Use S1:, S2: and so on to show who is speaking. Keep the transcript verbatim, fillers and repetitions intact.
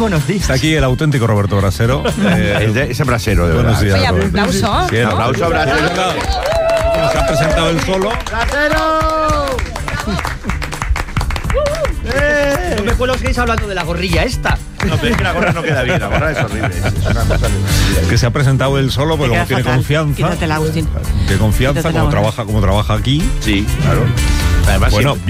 S1: Buenos días.
S2: Está aquí el auténtico Roberto Brasero.
S3: Eh, ese Brasero, de
S2: buenos
S3: verdad.
S2: días,
S4: Oye,
S2: Roberto.
S4: aplauso.
S2: Sí,
S4: ¿no?
S3: Aplauso a Brasero.
S2: Se ha presentado él solo.
S1: No me acuerdo si estáis hablando de la gorrilla esta.
S3: No, pero es que la gorra no queda bien, la gorra es horrible. Es, es una cosa de...
S2: Que se ha presentado él solo, pero
S4: Te
S2: luego
S4: queda
S2: tiene
S4: fatal.
S2: confianza.
S4: Quítatela, Agustín.
S2: De confianza,
S4: Quítatela
S2: como
S4: ahora.
S2: trabaja, como trabaja aquí.
S3: Sí, claro. Además,
S2: Bueno,
S3: siempre-